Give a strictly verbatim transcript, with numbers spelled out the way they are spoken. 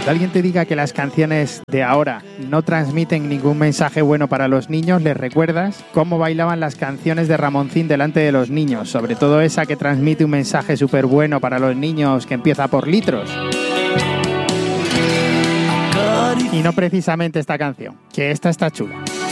Cuando alguien te diga que las canciones de ahora no transmiten ningún mensaje bueno para los niños, les recuerdas cómo bailaban las canciones de Ramoncín delante de los niños, sobre todo esa que transmite un mensaje súper bueno para los niños que empieza por litros. Y no precisamente esta canción, que esta está chula.